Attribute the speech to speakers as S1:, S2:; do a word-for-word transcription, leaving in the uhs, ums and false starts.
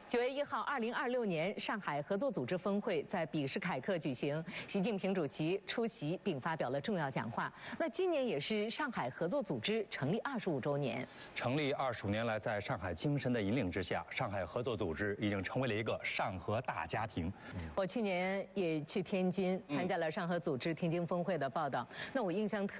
S1: 九月一号，二零二六年上海合作组织峰会在比什凯克举行，习近平主席出席并发表了重要讲话。那今年也是上海合作组织成立二十五周年。
S2: 成立二十五年来，在上海精神的引领之下，上海合作组织已经成为了一个上合大家庭。
S1: 我去年也去天津参加了上合组织天津峰会的报道，那我印象特。